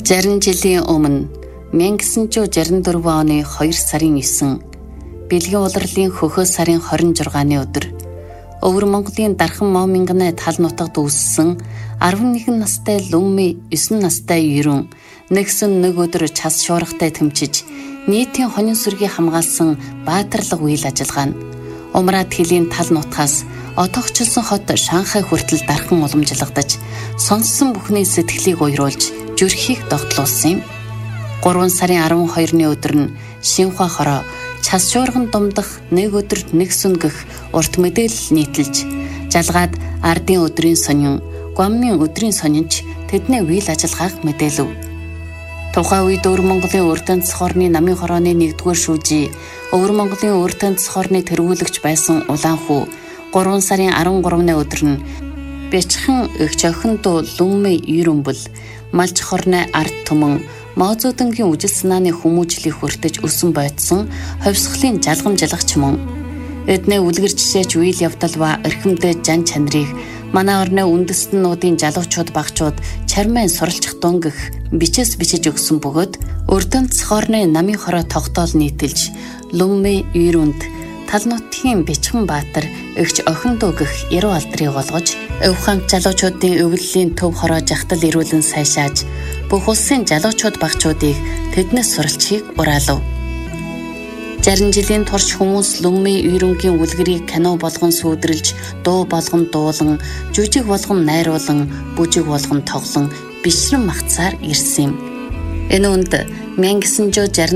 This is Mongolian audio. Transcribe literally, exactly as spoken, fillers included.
Зарим жилийн өмнө мянга девятьсот шестьдесят четыре оны хоёр сарын девятнадцать Бэлгийн улирлын хөхөө сарын двадцать шестны өдөр Өвөр Монголын Дархан Моминганы тал нутагт үүссэн eleven настай Лүмми nine настай Юрүн нэгсэн нэг өдөр час шуургатай тэмчиж нийтийн хонин сүргийг хамгаалсан баатарлаг үйл ажиллагаа нь Умраад хилийн тал нутгаас отогчлсон хот Шанхай хүртэл дархан уламжлагдаж сонссон бүхний сэтгэлийг уйруулж зүрхийг догтлуулсан юм. гурван сарын twelve-ны өдөр нь Шинхua хороо час шуурган думдах нэг өдөр нэг сүн гэх урт мэдээлэл нийтэлж жалгаад ардын өдрийн сонин Гуаммын өдрийн сонинч тэдний үйл ажиллагааг мэдээлв. Тухайн үед Өвөр Монголын Урд Тэнцэх хорны намын хорооны нэгдүгээр шүүжий Өвөр Монголын Урд Тэнцэх хорны тэргүүлэгч байсан Улаанхүү гурван сарын thirty-three-ны өдөр нь Бэчхэн эгч охин дуу Лүмми Юрүмбэл Малч хорны ард түмэн Моозуудангийн үжил санааны хүмүүжлийг хүртэж өсөн бойдсон ховсхлын жалгамжлагч мөн эднээ үлгэр жишээч үйл явдал ба эрхэмдээ жан чанарыг манай орны үндэстэн нуудын залуучууд багчууд чармайн суралцах дунгих бичээс бичиж өгсөн бөгөөд Урд Тэнцэх хорны намын хороо тогтоол нийтэлж Лүмми Юрүнд тал нутгийн Бэчхэн Баатар эгч охин дуу гэх яруу алдрыг олгож Өвханг залуучуудын өвлөлийн төв хороо жахтал ирүүлэн сайшааж бүх улсын залуучууд багчуудыг тэднээс суралцахыг ураалав. sixty жилийн турш хүмүүс Лүмми Юрүнгийн үлгэрийг кино болгон сүйдрэлж, дуу болгон дуулан, жүжиг болгон найруулан, бүжиг болгон тоглон бишрэн магтсаар ирсэн юм. Энэ үнд nineteen sixty